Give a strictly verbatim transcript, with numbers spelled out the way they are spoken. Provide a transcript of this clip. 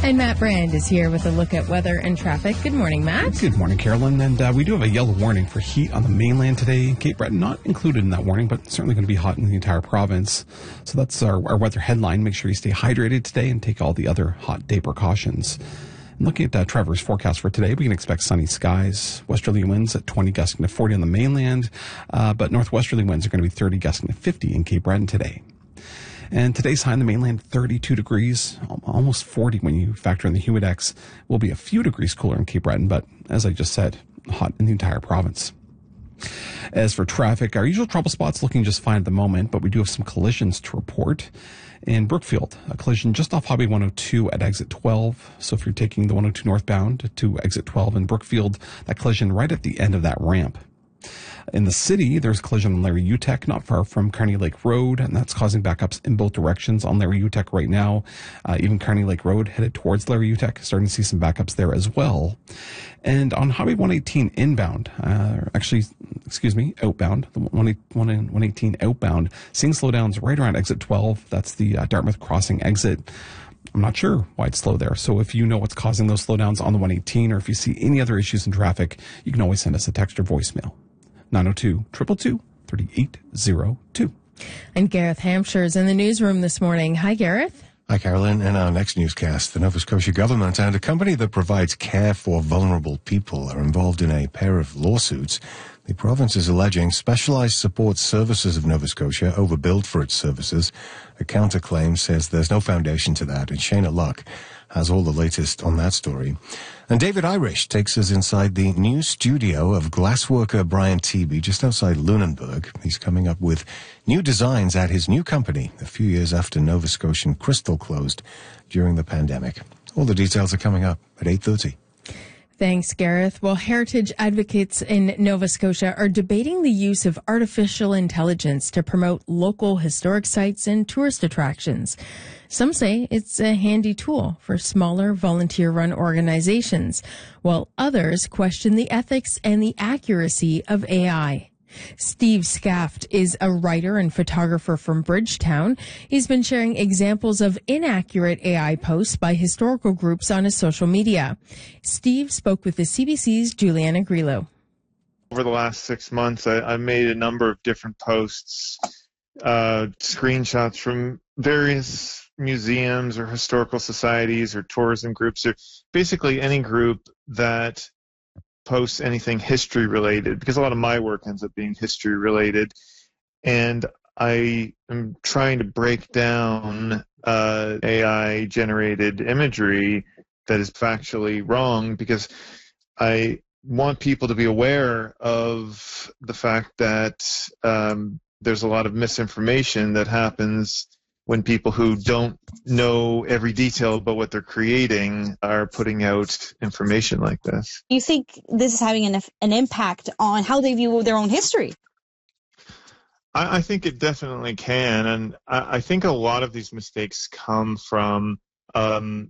And Matt Brand is here with a look at weather and traffic. Good morning, Matt. Good morning, Carolyn. And uh, we do have a yellow warning for heat on the mainland today. Cape Breton not included in that warning, but certainly going to be hot in the entire province. So that's our, our weather headline. Make sure you stay hydrated today and take all the other hot day precautions. And looking at uh, Trevor's forecast for today, we can expect sunny skies, westerly winds at twenty gusting to forty on the mainland, uh, but northwesterly winds are going to be thirty gusting to fifty in Cape Breton today. And today's high in the mainland, thirty-two degrees, almost forty when you factor in the humidex. Will be a few degrees cooler in Cape Breton, but as I just said, hot in the entire province. As for traffic, our usual trouble spots looking just fine at the moment, but we do have some collisions to report. In Brookfield, a collision just off Highway one oh two at exit twelve. So if you're taking the one oh two northbound to exit twelve in Brookfield, that collision right at the end of that ramp. In the city, there's a collision on Larry Uteck, not far from Carney Lake Road, and that's causing backups in both directions on Larry Uteck right now. Uh, even Carney Lake Road headed towards Larry Uteck, starting to see some backups there as well. And on Highway one eighteen inbound, uh, actually, excuse me, outbound, the one eighteen outbound, seeing slowdowns right around exit twelve. That's the uh, Dartmouth Crossing exit. I'm not sure why it's slow there. So if you know what's causing those slowdowns on the one eighteen, or if you see any other issues in traffic, you can always send us a text or voicemail. nine oh two, two two two, three eight oh two. And Gareth Hampshire is in the newsroom this morning. Hi, Gareth. Hi, Carolyn. In our next newscast, the Nova Scotia government and a company that provides care for vulnerable people are involved in a pair of lawsuits. The province is alleging Specialized Support Services of Nova Scotia overbilled for its services. A counterclaim says there's no foundation to that, and Shayna Luck has all the latest on that story. And David Irish takes us inside the new studio of glassworker Brian Teeby just outside Lunenburg. He's coming up with new designs at his new company a few years after Nova Scotian Crystal closed during the pandemic. All the details are coming up at eight thirty. Thanks, Gareth. Well, heritage advocates in Nova Scotia are debating the use of artificial intelligence to promote local historic sites and tourist attractions. Some say it's a handy tool for smaller volunteer-run organizations, while others question the ethics and the accuracy of A I. Steve Skaft is a writer and photographer from Bridgetown. He's been sharing examples of inaccurate A I posts by historical groups on his social media. Steve spoke with the C B C's Juliana Grillo. Over the last six months, I, I made a number of different posts, uh, screenshots from various museums or historical societies or tourism groups, or basically any group that posts anything history related, because a lot of my work ends up being history related. And I am trying to break down uh, A I generated imagery that is factually wrong, because I want people to be aware of the fact that um, there's a lot of misinformation that happens when people who don't know every detail about what they're creating are putting out information like this. Do you think this is having an, an impact on how they view their own history? I, I think it definitely can. And I, I think a lot of these mistakes come from um,